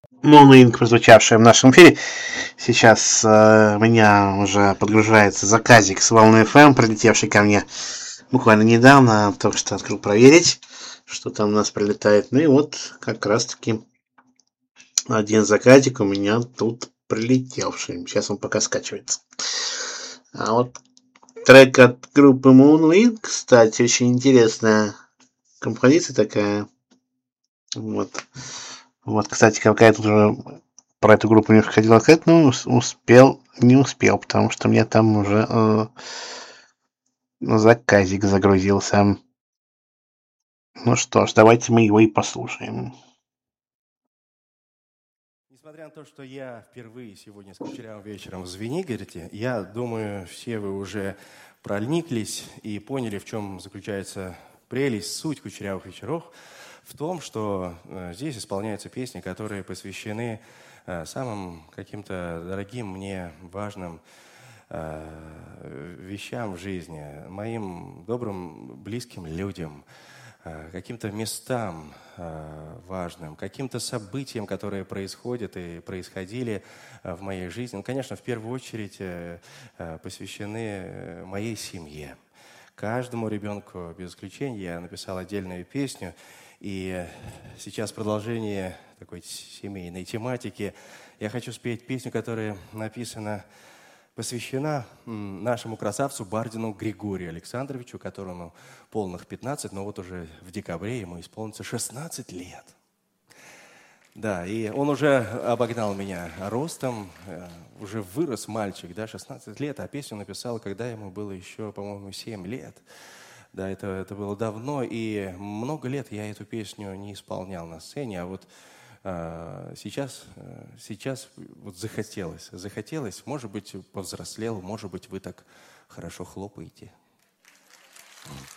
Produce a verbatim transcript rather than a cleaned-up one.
Ну, новинка, прозвучавшая в нашем эфире. Сейчас э, у меня уже подгружается заказик с волны эф эм, прилетевший ко мне буквально недавно. Только что открыл проверить, что там у нас прилетает. Ну и вот как раз-таки один заказик у меня тут прилетевший. Сейчас он пока скачивается. А вот трек от группы Moonwind, кстати, очень интересная композиция такая. Вот. Вот, кстати, какая-то уже про эту группу немножко хотел сказать, но успел, не успел, потому что мне там уже э, заказик загрузился. Ну что ж, давайте мы его и послушаем. Несмотря на то, что я впервые сегодня с Кучерявым вечером в Звенигороде, я думаю, все вы уже прониклись и поняли, в чем заключается прелесть, суть Кучерявых вечеров, в том, что э, здесь исполняются песни, которые посвящены э, самым каким-то дорогим мне, важным э, вещам в жизни, моим добрым, близким людям, каким-то местам важным, каким-то событиям, которые происходят и происходили в моей жизни. Ну, конечно, в первую очередь посвящены моей семье. Каждому ребенку, без исключения, я написал отдельную песню. И сейчас в продолжении такой семейной тематики я хочу спеть песню, которая написана посвящена нашему красавцу Бардину Григорию Александровичу, которому полных пятнадцать, но вот уже в декабре ему исполнится шестнадцать лет. Да, и он уже обогнал меня ростом, уже вырос мальчик, да, шестнадцать лет, а песню написал, когда ему было еще, по-моему, семь лет. Да, это, это было давно, и много лет я эту песню не исполнял на сцене, а вот Сейчас, сейчас вот захотелось, захотелось, может быть, повзрослел, может быть, вы так хорошо хлопаете.